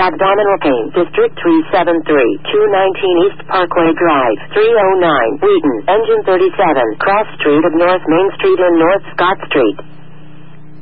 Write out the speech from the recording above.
Abdominal pain. District 373, 219 East Parkway Drive, 309, Wheaton, Engine 37, Cross Street of North Main Street and North Scott Street.